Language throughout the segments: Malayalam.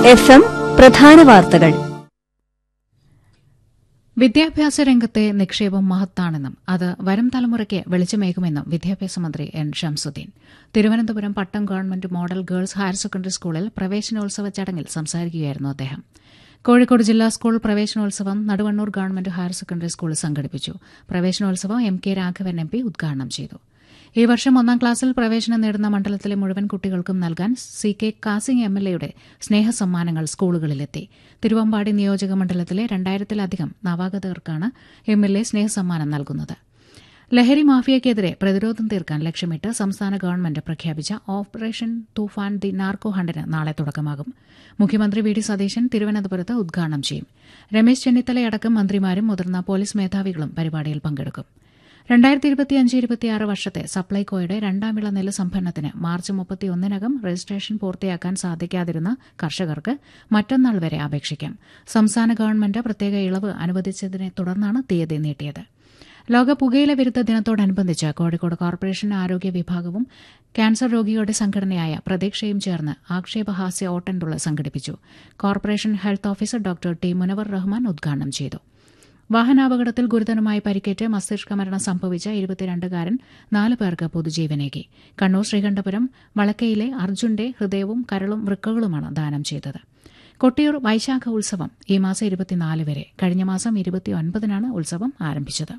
FM പ്രധാന വാർത്തകൾ. വിദ്യാഭ്യാസ രംഗത്തെ നിക്ഷേപം മഹത്താണെന്നും അത് വരും തലമുറയ്ക്ക് വെളിച്ചമേകുമെന്നും വിദ്യാഭ്യാസ മന്ത്രി എൻ ഷംസുദ്ദീൻ തിരുവനന്തപുരം പട്ടം government model girls higher secondary സ്കൂളിൽ പ്രവേശനോത്സവ ചടങ്ങിൽ സംസാരിക്കുകയായിരുന്നു അദ്ദേഹം. കോഴിക്കോട് ജില്ലാ സ്കൂൾ പ്രവേശനോത്സവം നടുവണ്ണൂർ ഗവൺമെന്റ് ഹയർ സെക്കൻഡറി സ്കൂളിൽ സംഘടിപ്പിച്ചു. പ്രവേശനോത്സവം M K Raghavan M P ഉദ്ഘാടനം ചെയ്തു. ഈ വർഷം 1ാം ക്ലാസ്സിൽ പ്രവേശനം നേടുന്ന മണ്ഡലത്തിലെ മുഴുവൻ കുട്ടികൾക്കും നൽകാൻ സി കെ കാസിം എംഎൽഎയുടെ സ്നേഹസമ്മാനങ്ങൾ സ്കൂളുകളിലെത്തി. തിരുവമ്പാടി നിയോജക മണ്ഡലത്തിലെ 2000-ലധികം നവാഗതർക്കാണ് എംഎൽഎ സ്നേഹസമ്മാനം നൽകുന്നത്. ലഹരി മാഫിയയ്ക്കെതിരെ പ്രതിരോധം തീർക്കാൻ ലക്ഷ്യമിട്ട് സംസ്ഥാന ഗവൺമെന്റ് പ്രഖ്യാപിച്ച ഓപ്പറേഷൻ തൂഫാൻ ദി നാർക്കോ ഹണ്ടിന് നാളെ തുടക്കമാകും. മുഖ്യമന്ത്രി വി ഡി സതീശൻ തിരുവനന്തപുരത്ത് ഉദ്ഘാടനം ചെയ്യും. രമേശ് ചെന്നിത്തലയടക്കം മന്ത്രിമാരും മുതിർന്ന പോലീസ് മേധാവികളും പരിപാടിയിൽ പങ്കെടുക്കും. 2025-26 വർഷത്തെ സപ്ലൈകോയുടെ 2ാം വിള നെല്ല് സംഭരണത്തിന് മാർച്ച് 31-നകം രജിസ്ട്രേഷൻ പൂർത്തിയാക്കാൻ സാധിക്കാതിരുന്ന കർഷകർക്ക് മറ്റന്നാൾ വരെ അപേക്ഷിക്കാം. സംസ്ഥാന ഗവൺമെന്റ് പ്രത്യേക ഇളവ് അനുവദിച്ചതിനെ തുടർന്നാണ് തീയതി നീട്ടിയത്. ലോക പുകയില വിരുദ്ധ ദിനത്തോടനുബന്ധിച്ച് കോഴിക്കോട് കോർപ്പറേഷൻ ആരോഗ്യ വിഭാഗവും ക്യാൻസർ രോഗികളുടെ സംഘടനയായ പ്രതീക്ഷയും ചേർന്ന് ആക്ഷേപഹാസ്യ ഓട്ടൻതുള്ളൽ സംഘടിപ്പിച്ചു. Corporation health officer doctor T Munavar Rahman ഉദ്ഘാടനം ചെയ്തു. വാഹനാപകടത്തിൽ ഗുരുതരമായി പരിക്കേറ്റ് മസ്തിഷ്ക മരണം സംഭവിച്ച 22-കാരൻ 4 പേർക്ക് പുതുജീവനേകി. കണ്ണൂർ ശ്രീകണ്ഠപുരം വളക്കയിലെ അർജുന്റെ ഹൃദയവും കരളും വൃക്കകളുമാണ് ദാനം ചെയ്തത്. കൊട്ടിയൂർ വൈശാഖ ഉത്സവം ഈ മാസം 24 വരെ. കഴിഞ്ഞ മാസം 29-നാണ് ഉത്സവം ആരംഭിച്ചത്.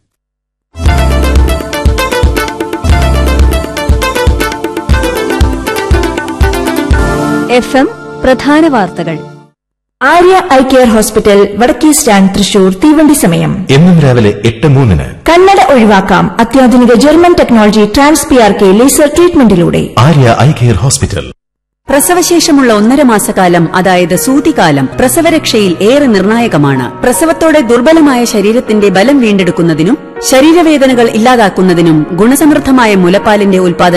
FM പ്രധാന വാർത്തകൾ. ആര്യ ഐ കെയർ ഹോസ്പിറ്റൽ വടക്കേ സ്റ്റാൻഡ് തൃശൂർ തീവണ്ടി സമയം എന്നും രാവിലെ 8:03. കണ്ണട ഒഴിവാക്കാം അത്യാധുനിക German technology TransPRK laser ട്രീറ്റ്മെന്റിലൂടെ. Arya eye care hospital. പ്രസവശേഷമുള്ള 1.5 മാസക്കാലം, അതായത് സൂതികാലം, പ്രസവരക്ഷയിൽ ഏറെ നിർണായകമാണ്. പ്രസവത്തോടെ ദുർബലമായ ശരീരത്തിന്റെ ബലം വീണ്ടെടുക്കുന്നതിനും ശരീരവേദനകൾ ഇല്ലാതാക്കുന്നതിനും ഗുണസമൃദ്ധമായ മുലപ്പാലിന്റെ ഉൽപാദനം